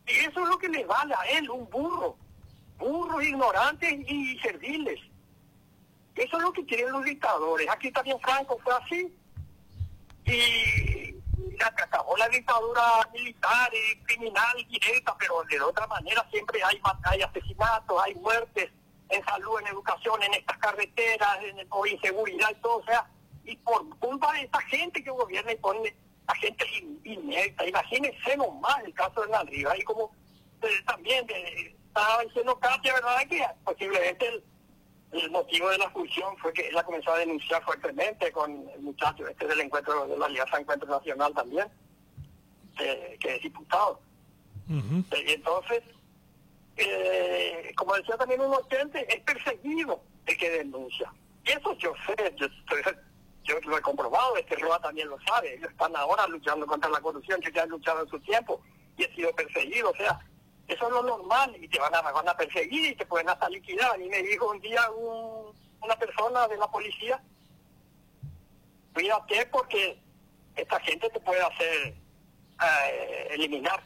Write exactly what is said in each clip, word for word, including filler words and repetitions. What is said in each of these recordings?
Y eso es lo que le vale a él, un burro. Burros, ignorantes y serviles. Eso es lo que quieren los dictadores. Aquí también Franco fue así. Y acabó la dictadura militar y criminal directa, pero de otra manera siempre hay, hay asesinatos, hay muertes en salud, en educación, en estas carreteras, en, por inseguridad y todo. O sea, y por culpa de esta gente que gobierna y pone a gente inepta. Imagínense nomás el caso de Hernán Rivas. Y como eh, también eh, estaba diciendo Katia, ¿verdad? Que posiblemente el, el motivo de la expulsión fue que ella comenzó a denunciar fuertemente con el muchacho este del encuentro de la Alianza Encuentro Nacional también, eh, que es diputado. Uh-huh. Y entonces, eh, como decía también un oyente, es perseguido el que denuncia. Y eso yo sé, yo, yo lo he comprobado, este Roa también lo sabe. Ellos están ahora luchando contra la corrupción, que ya han luchado en su tiempo y he sido perseguido. O sea, eso es lo normal y te van a, van a perseguir y te pueden hasta liquidar. Y me dijo un día un, una persona de la policía, cuídate porque esta gente te puede hacer eh, eliminar.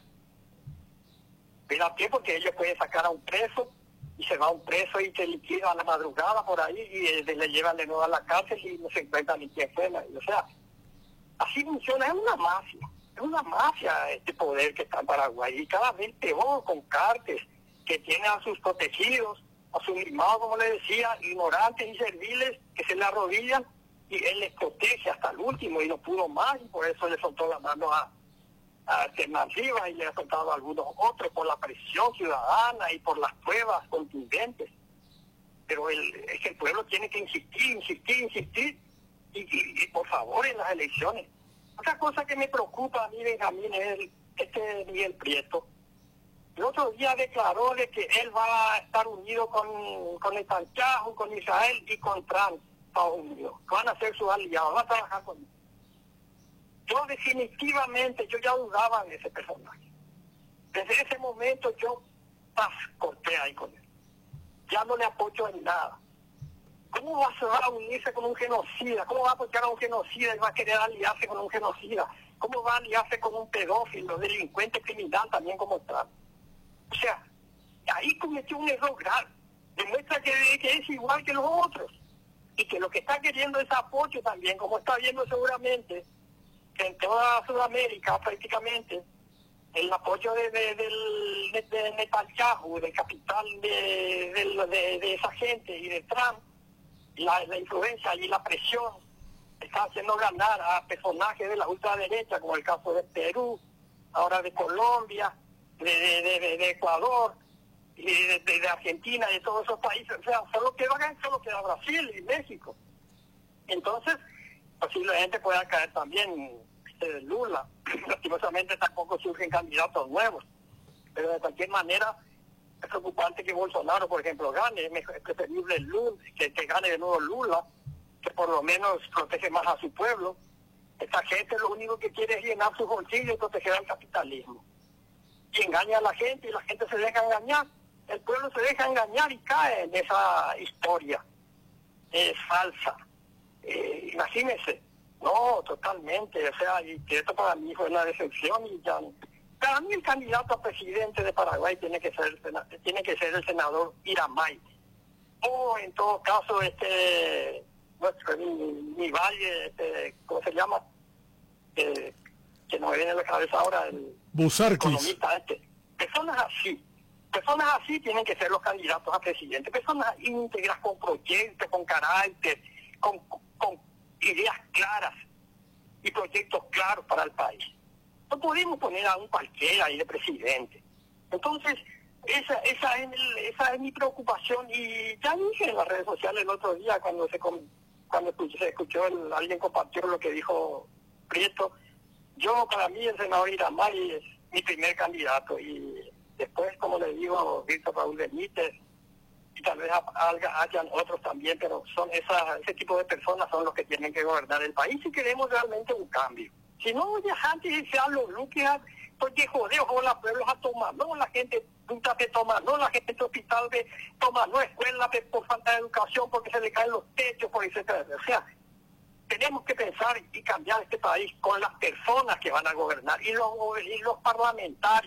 Cuídate porque ellos pueden sacar a un preso y se va un preso y te liquida a la madrugada por ahí y eh, le llevan de nuevo a la cárcel y no se encuentran ni quién fue. O sea, así funciona, es una mafia. Es una mafia este poder que está en Paraguay y cada vez peor con cartes que tienen a sus protegidos, a sus mimados, como le decía, ignorantes y serviles que se le arrodillan y él les protege hasta el último y no pudo más y por eso le soltó la mano a, a Alternativa y le ha soltado a algunos otros por la presión ciudadana y por las pruebas contundentes. Pero el, es que el pueblo tiene que insistir, insistir, insistir y, y, y por favor en las elecciones. Otra cosa que me preocupa a mí, Benjamín, es el, este Miguel Prieto. El otro día declaró de que él va a estar unido con, con Netanyahu, con Israel y con Trump, Estados Unidos. Van a ser sus aliados, van a trabajar con él. Yo definitivamente, yo ya dudaba de ese personaje. Desde ese momento yo paz, corté ahí con él. Ya no le apoyo en nada. ¿Cómo va a unirse con un genocida? ¿Cómo va a apoyar a un genocida y va a querer aliarse con un genocida? ¿Cómo va a aliarse con un pedófilo, delincuente criminal también como Trump? O sea, ahí cometió un error grave. Demuestra que, que es igual que los otros. Y que lo que está queriendo es apoyo también, como está viendo seguramente que en toda Sudamérica prácticamente el apoyo de, de, del, de, de Netanyahu, del capital de, de, de, de esa gente y de Trump, La, la influencia y la presión está haciendo ganar a personajes de la ultraderecha, como el caso de Perú, ahora de Colombia, de, de, de, de Ecuador, y de, de, de Argentina, y de todos esos países. O sea, solo queda, solo queda Brasil y México. Entonces, posiblemente pueda caer también este, Lula. Lastimosamente tampoco surgen candidatos nuevos. Pero de cualquier manera, es preocupante que Bolsonaro, por ejemplo, gane. Es preferible Lula, que, que gane de nuevo Lula, que por lo menos protege más a su pueblo. Esta gente lo único que quiere es llenar sus bolsillos y proteger al capitalismo. Y engaña a la gente y la gente se deja engañar. El pueblo se deja engañar y cae en esa historia eh, falsa. Eh, imagínense. No, totalmente. O sea, y que esto para mí fue una decepción y ya... Para mí el candidato a presidente de Paraguay tiene que ser tiene que ser el senador Iramay. O en todo caso, este nuestro mi, mi valle, este, ¿cómo se llama? Eh, que no me viene a la cabeza ahora, el Busarquis. Economista este. Personas así, personas así tienen que ser los candidatos a presidente. Personas íntegras, con proyectos, con carácter, con, con ideas claras y proyectos claros para el país. No podemos poner a un cualquiera ahí de presidente. Entonces, esa esa es, el, esa es mi preocupación. Y ya dije en las redes sociales el otro día, cuando se cuando se escuchó, el, alguien compartió lo que dijo Prieto. Yo, para mí, el senador Iramay es mi primer candidato. Y después, como le digo, Víctor Raúl Benítez, y tal vez hayan otros también, pero son esa, ese tipo de personas son los que tienen que gobernar el país si queremos realmente un cambio. Si no, ya antes se habla Luquia, porque joder, o la pueblos a tomar, no, la gente puta de tomar, no, la gente de hospital de tomar, no, escuela de, por falta de educación, porque se le caen los techos, por etcétera. O sea, tenemos que pensar y cambiar este país con las personas que van a gobernar y los, y los parlamentarios.